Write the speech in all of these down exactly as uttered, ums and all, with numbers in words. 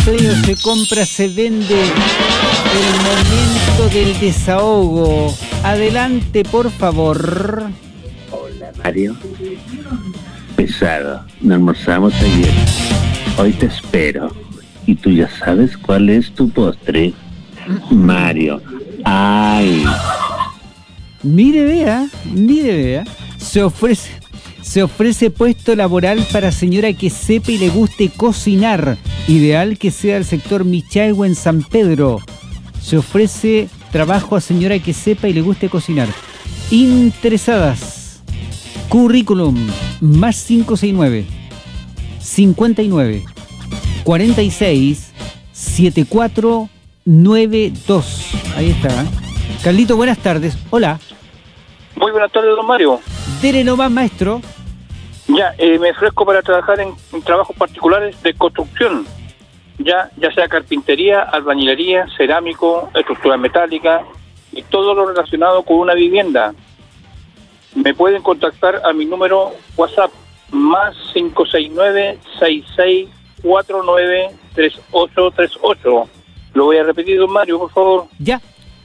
empleo, se compra, se vende. El momento del desahogo. Adelante, por favor. Hola, Mario. Pesado, no almorzamos ayer. Hoy te espero. Y tú ya sabes cuál es tu postre. Mario. Ay. Mire, vea, mire, vea. Se ofrece, se ofrece puesto laboral para señora que sepa y le guste cocinar. Ideal que sea el sector Michaihue en San Pedro. Se ofrece trabajo a señora que sepa y le guste cocinar. Interesadas. Currículum más cinco seis nueve, cincuenta y nueve, cuarenta y seis, setenta y cuatro noventa y dos. Ahí está. Carlito, buenas tardes. Hola. Muy buenas tardes, don Mario. Dele nomás, maestro. Ya, eh, me ofrezco para trabajar en, en trabajos particulares de construcción. Ya, ya sea carpintería, albañilería, cerámico, estructura metálica y todo lo relacionado con una vivienda. Me pueden contactar a mi número WhatsApp más cinco seis nueve, seis seis cuatro nueve, tres ocho tres ocho. Lo voy a repetir, don Mario, por favor. Ya.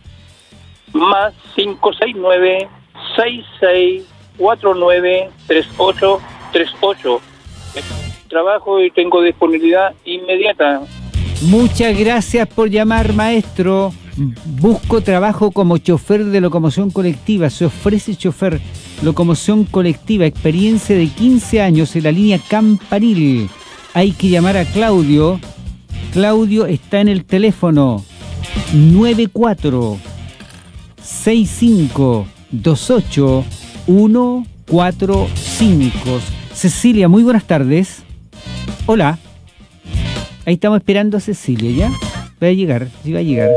Más cinco seis nueve, seis seis cuatro nueve, tres ocho tres ocho. Trabajo y tengo disponibilidad inmediata. Muchas gracias por llamar, maestro. Busco trabajo como chofer de locomoción colectiva. Se ofrece chofer, locomoción colectiva, experiencia de quince años en la línea Campanil. Hay que llamar a Claudio. Claudio está en el teléfono nueve cuatro seis cinco dos ocho uno cuatro cinco. Cecilia, muy buenas tardes. Hola. Ahí estamos esperando a Cecilia, ¿ya? Va a llegar, sí va a llegar.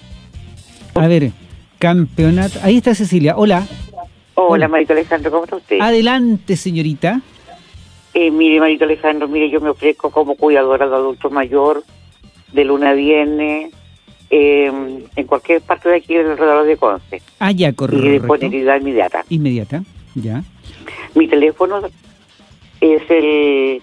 A ver, campeonato. Ahí está Cecilia, hola. Hola, Hola. Marito Alejandro, ¿cómo está usted? Adelante, señorita. Eh, mire, Marito Alejandro, mire, yo me ofrezco como cuidadora de adulto mayor, de lunes a viernes, eh, en cualquier parte de aquí del alrededor de Conce. Ah, ya, correcto. Y disponibilidad inmediata. Inmediata, ya. Mi teléfono es el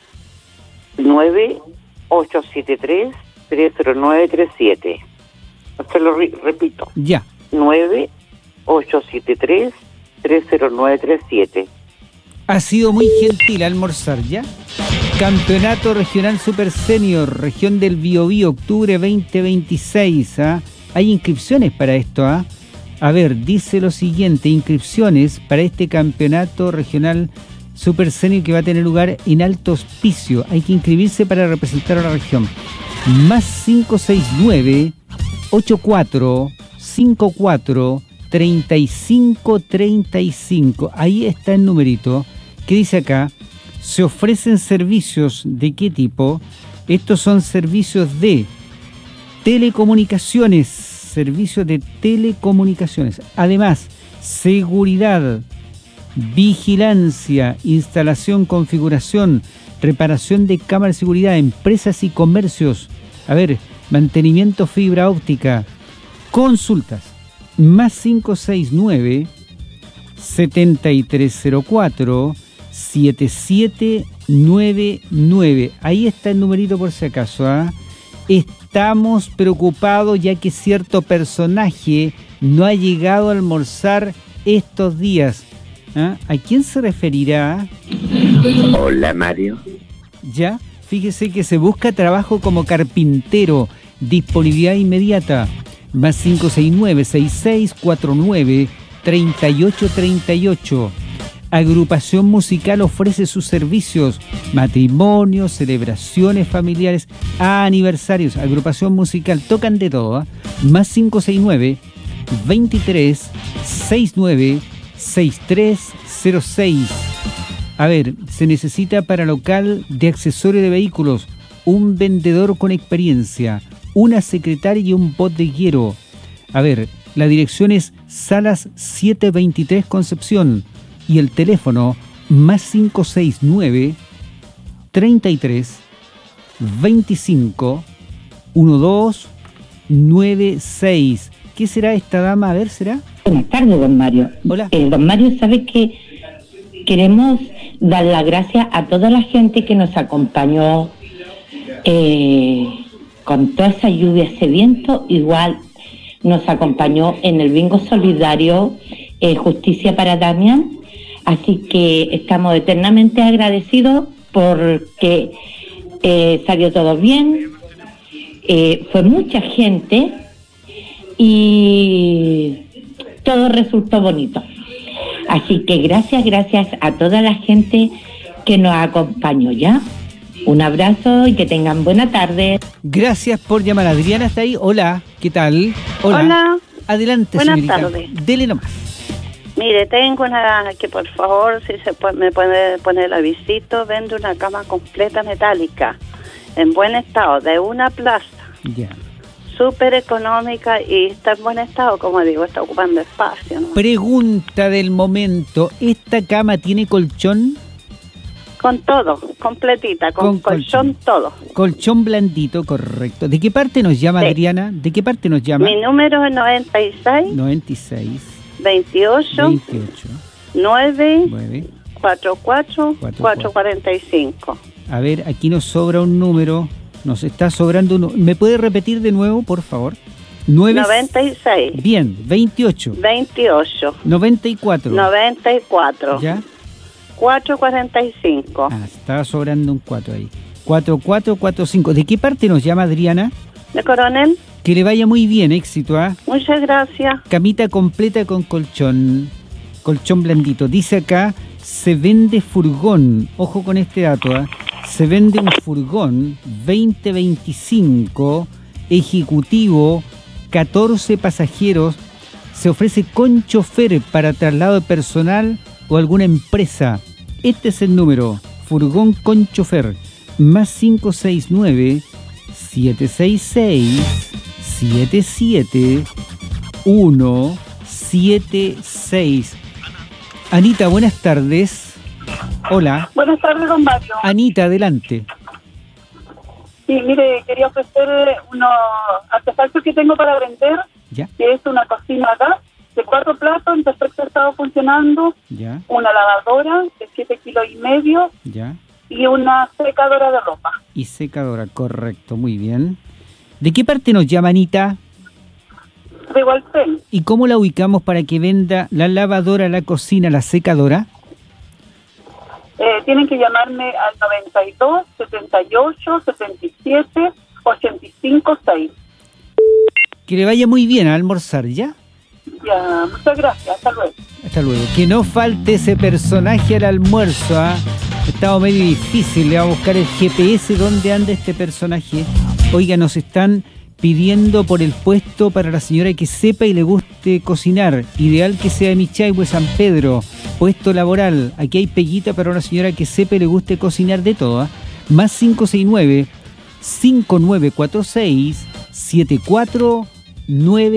nueve ocho siete tres, tres cero nueve tres siete. Se lo re- repito. Ya. nueve ocho siete tres, tres cero nueve tres siete. Ha sido muy gentil almorzar, ¿ya? Campeonato Regional Super Senior, región del Biobío, octubre veinte veintiséis, ¿ah? Hay inscripciones para esto, ¿ah? A ver, dice lo siguiente, inscripciones para este campeonato regional Super Senior que va a tener lugar en Alto Hospicio. Hay que inscribirse para representar a la región. Más cinco seis nueve, ocho cuatro cinco cuatro, treinta y cinco treinta y cinco. Ahí está el numerito. ¿Qué dice acá? Se ofrecen servicios ¿de qué tipo? Estos son servicios de telecomunicaciones, servicios de telecomunicaciones. Además, seguridad, vigilancia, instalación, configuración, reparación de cámaras de seguridad, empresas y comercios. A ver, mantenimiento fibra óptica, consultas. Más cinco seis nueve, setenta y tres cero cuatro, siete siete nueve nueve. Ahí está el numerito por si acaso, ¿ah? Estamos preocupados ya que cierto personaje no ha llegado a almorzar estos días. ¿Ah? ¿A quién se referirá? Hola, Mario. Ya, fíjese que se busca trabajo como carpintero, disponibilidad inmediata. Más cinco seis nueve, seis seis cuatro nueve, tres ocho tres ocho. Agrupación musical ofrece sus servicios, matrimonios, celebraciones familiares, aniversarios. Agrupación musical, tocan de todo, ¿eh? Más cinco seis nueve, veintitrés, sesenta y nueve, sesenta y tres cero seis. A ver, se necesita para local de accesorio de vehículos, un vendedor con experiencia, una secretaria y un bodeguero. A ver, la dirección es Salas setecientos veintitrés Concepción y el teléfono más cinco seis nueve, treinta y tres, veinticinco, doce noventa y seis. ¿Qué será esta dama? A ver, ¿será? Buenas tardes, don Mario. Hola. Eh, don Mario, sabe que queremos dar las gracias a toda la gente que nos acompañó eh, con toda esa lluvia, ese viento, igual nos acompañó en el bingo solidario eh, Justicia para Damián. Así que estamos eternamente agradecidos porque eh, salió todo bien, eh, fue mucha gente y todo resultó bonito. Así que gracias, gracias a toda la gente que nos acompañó, ¿ya? Un abrazo y que tengan buena tarde. Gracias por llamar. Adriana está ahí. Hola, ¿qué tal? Hola. Hola. Adelante, Buenas señorita. tardes. Dele nomás. Mire, tengo una que por favor, si se puede, me puede poner el avisito, vende una cama completa metálica, en buen estado, de una plaza, Ya. súper económica y está en buen estado, como digo, está ocupando espacio, ¿no? Pregunta del momento. ¿Esta cama tiene colchón? Con todo, completita, con, Con colchón, colchón. todo. Colchón blandito, correcto. ¿De qué parte nos llama, Sí. Adriana? ¿De qué parte nos llama? Mi número es noventa y seis, noventa y seis, veintiocho, veintiocho, nueve, nueve. cuarenta y cuatro, Cuatro, cuatrocientos cuarenta y cinco. A ver, aquí nos sobra un número. Nos está sobrando uno. ¿Me puede repetir de nuevo, por favor? nueve. noventa y seis, Bien, veintiocho, veintiocho, noventa y cuatro. noventa y cuatro. ¿Ya? cuatrocientos cuarenta y cinco. Ah, estaba sobrando un cuatro ahí. cuatro cuatro cuatro cinco. ¿De qué parte nos llama, Adriana? ¿De Coronel? Que le vaya muy bien, éxito, ¿ah? Muchas gracias. Camita completa con colchón. Colchón blandito. Dice acá, se vende furgón. Ojo con este dato, ¿ah? Se vende un furgón veinte veinticinco, ejecutivo, catorce pasajeros. Se ofrece con chofer para traslado de personal o alguna empresa. Este es el número, furgón con chofer, más cinco seis nueve, siete seis seis, siete siete uno siete seis. Anita, buenas tardes. Hola. Buenas tardes, don Mario. Anita, adelante. Sí, mire, quería ofrecer unos artefactos que tengo para vender, Ya, que es una cocina gas de cuatro platos en perfecto estado funcionando, ya, una lavadora de siete kilos y medio ya. y una secadora de ropa. Y secadora, correcto, muy bien. ¿De qué parte nos llama, Anita? De Walpen, ¿Y cómo la ubicamos para que venda la lavadora, la cocina, la secadora? eh, tienen que llamarme al noventa y dos, setenta y ocho, setenta y siete, ochenta y cinco, seis. Que le vaya muy bien a almorzar, ¿ya? Ya, muchas gracias, hasta luego. Hasta luego. Que no falte ese personaje al almuerzo, ¿ah? Estaba medio difícil, le va a buscar el G P S dónde anda este personaje. Oiga, nos están pidiendo por el puesto para la señora que sepa y le guste cocinar. Ideal que sea de Michaihue, San Pedro. Puesto laboral. Aquí hay peguita para una señora que sepa y le guste cocinar de todo, ¿ah? Más cinco seis nueve, cinco nueve cuatro seis, siete cuatro nueve